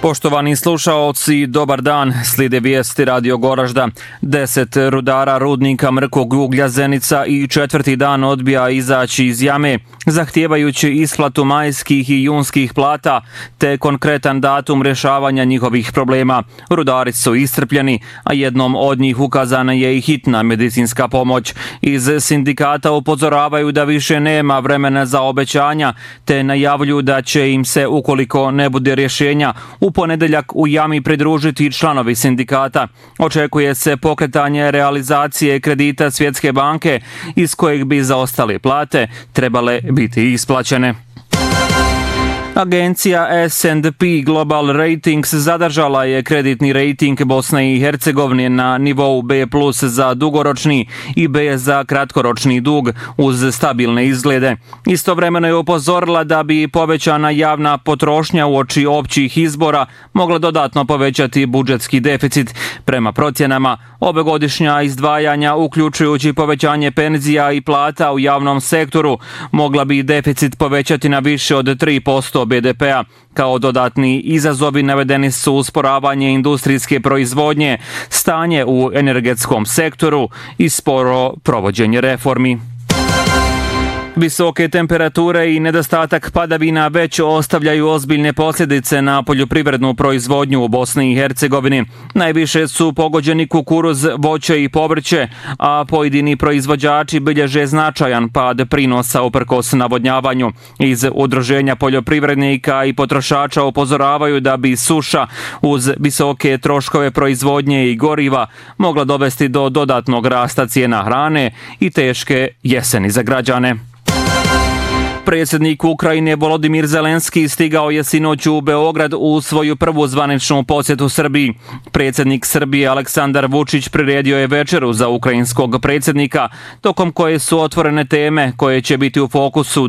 Poštovani slušaoci, dobar dan. Slijede vijesti Radio Goražda. 10 rudara rudnika mrkog uglja Zenica i četvrti dan odbija izaći iz jame, zahtijevajući isplatu majskih i junskih plata, te konkretan datum rješavanja njihovih problema. Rudari su iscrpljeni, a jednom od njih ukazana je i hitna medicinska pomoć. Iz sindikata upozoravaju da više nema vremena za obećanja, te najavljuju da će im se, ukoliko ne bude rješenja, u ponedjeljak u jami pridružiti članovi sindikata. Očekuje se pokretanje realizacije kredita Svjetske banke iz kojeg bi zaostale plate trebale biti isplaćene. Agencija S&P Global Ratings zadržala je kreditni rating Bosne i Hercegovine na nivou B+ za dugoročni i B za kratkoročni dug uz stabilne izglede. Istovremeno je upozorila da bi povećana javna potrošnja uoči općih izbora mogla dodatno povećati budžetski deficit. Prema procjenama, ovogodišnja izdvajanja, uključujući povećanje penzija i plata u javnom sektoru, mogla bi deficit povećati na više od 3% BDP-a. Kao dodatni izazovi navedeni su usporavanje industrijske proizvodnje, stanje u energetskom sektoru i sporo provođenje reformi. Visoke temperature i nedostatak padavina već ostavljaju ozbiljne posljedice na poljoprivrednu proizvodnju u Bosni i Hercegovini. Najviše su pogođeni kukuruz, voće i povrće, a pojedini proizvođači bilježe značajan pad prinosa uprkos navodnjavanju. Iz Udruženja poljoprivrednika i potrošača upozoravaju da bi suša uz visoke troškove proizvodnje i goriva mogla dovesti do dodatnog rasta cijena hrane i teške jeseni za građane. Predsjednik Ukrajine Volodimir Zelenski stigao je sinoć u Beograd u svoju prvu zvaničnu posjetu Srbiji. Predsjednik Srbije Aleksandar Vučić priredio je večeru za ukrajinskog predsjednika, tokom koje su otvorene teme koje će biti u fokusu